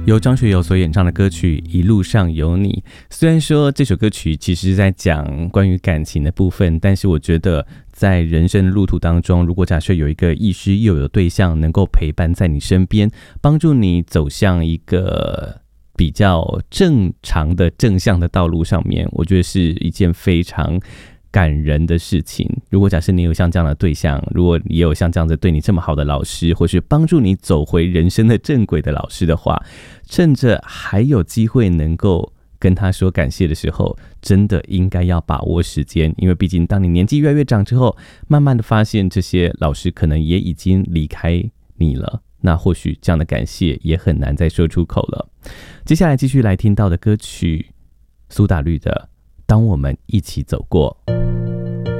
由张学友所演唱的歌曲《一路上有你》，虽然说这首歌曲其实是在讲关于感情的部分，但是我觉得在人生的路途当中，如果假设有一个亦师亦友的对象能够陪伴在你身边，帮助你走向一个比较正常的正向的道路上面，我觉得是一件非常感人的事情。如果假设你有像这样的对象，如果也有像这样子对你这么好的老师，或是帮助你走回人生的正轨的老师的话，趁着还有机会能够跟他说感谢的时候，真的应该要把握时间。因为毕竟当你年纪越来越长之后，慢慢的发现这些老师可能也已经离开你了，那或许这样的感谢也很难再说出口了。接下来继续来听到的歌曲，苏打绿的《当我们一起走过》。